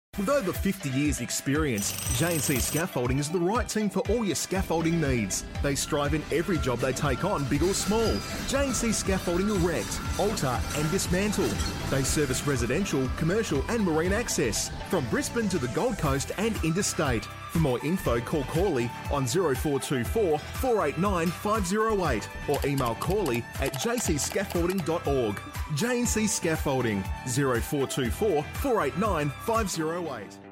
With over 50 years' experience, J&C Scaffolding is the right team for all your scaffolding needs. They strive in every job they take on, big or small. J&C Scaffolding erect, alter and dismantle. They service residential, commercial and marine access from Brisbane to the Gold Coast and interstate. For more info, call Corley on 0424 489 508 or email Corley at jcscaffolding.org. J&C Scaffolding 0424 489 508.